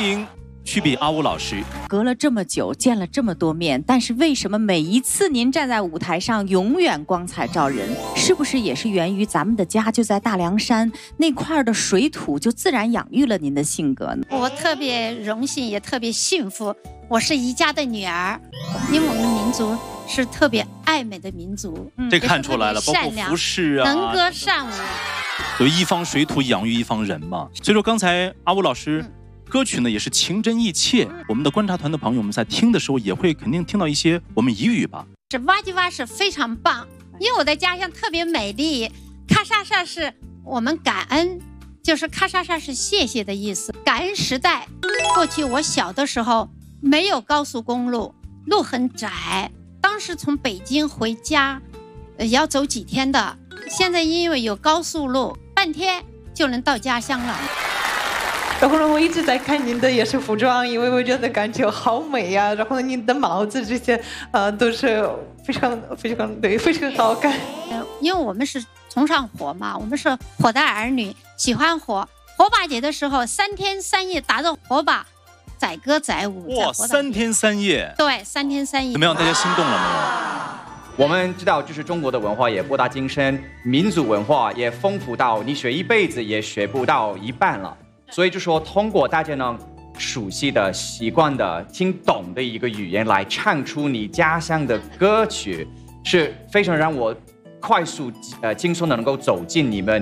迎曲笔阿乌老师。 隔了这么久，见了这么多面，但是为什么每一次您站在舞台上永远光彩照人？是不是也是源于咱们的家就在大凉山那块的水土，就自然养育了您的性格呢？ 我特别荣幸，也特别幸福，我是宜家的女儿，因为我们民族是特别爱美的民族， 这看出来了，包括服饰啊， 能歌善舞。 有一方水土养育一方人嘛。所以说刚才阿乌老师。歌曲呢也是情真意切，我们的观察团的朋友们在听的时候也会肯定听到一些我们彝语吧。 这哇唧哇是非常棒，因为我的家乡特别美丽。咔嚓嚓是我们感恩，就是咔嚓嚓是谢谢的意思。感恩时代，过去我小的时候没有高速公路，路很窄，当时从北京回家，要走几天的。现在因为有高速路，半天就能到家乡了。 然后呢，我一直在看您的也是服装，因为我觉得感觉好美呀。然后您的帽子这些，都是非常好看。 因为我们是崇尚火嘛，我们是火的儿女，喜欢火。火把节的时候，3天3夜打着火把，载歌载舞。 哇，3天3夜。 对，3天3夜。 怎么样？大家心动了没有？我们知道，就是中国的文化也博大精深，民族文化也丰富到你学一辈子也学不到一半了。所以就说，通过大家能熟悉的、习惯的、听懂的一个语言来唱出你家乡的歌曲，是非常让我快速、轻松的能够走进你们